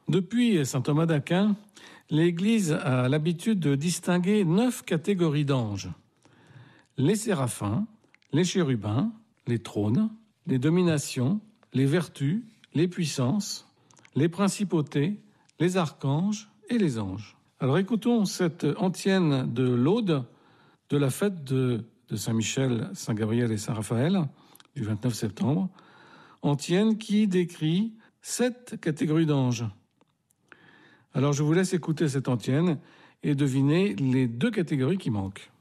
Depuis saint Thomas d'Aquin, l'Église a l'habitude de distinguer 9 catégories d'anges. Les séraphins, les chérubins, les trônes, les dominations, les vertus, les puissances, les principautés, les archanges et les anges. Alors écoutons cette antienne de l'Aude de la fête de Saint-Michel, Saint-Gabriel et Saint-Raphaël du 29 septembre, antienne qui décrit 7 catégories d'anges. Alors je vous laisse écouter cette antienne et deviner les 2 catégories qui manquent.